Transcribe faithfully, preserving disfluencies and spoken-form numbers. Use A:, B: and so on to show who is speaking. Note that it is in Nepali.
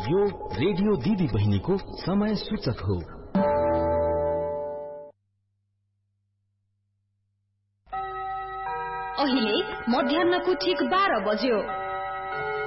A: यो रेडियो दिदी बहिनीको समय सूचक हो।
B: अहिले मध्याह्नको ठिक बाह्र बज्यो।